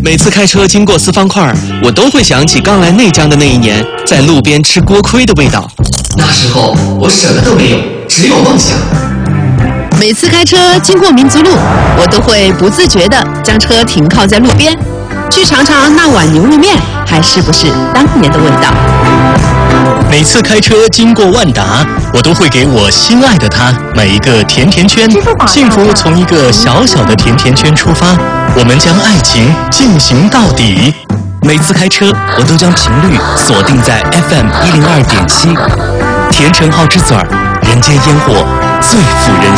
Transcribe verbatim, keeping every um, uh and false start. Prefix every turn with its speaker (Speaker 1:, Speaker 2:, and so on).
Speaker 1: 每次开车经过四方块，我都会想起刚来内江的那一年，在路边吃锅盔的味道。
Speaker 2: 那时候我什么都没有，只有梦想。
Speaker 3: 每次开车经过民族路，我都会不自觉地将车停靠在路边，去尝尝那碗牛肉面还是不是当年的味道。
Speaker 4: 每次开车经过万达，我都会给我心爱的他买一个甜甜圈。幸福从一个小小的甜甜圈出发，我们将爱情进行到底。
Speaker 5: 每次开车，我都将频率锁定在 F M 一零二点七，甜橙好之嘴儿，人间烟火最抚人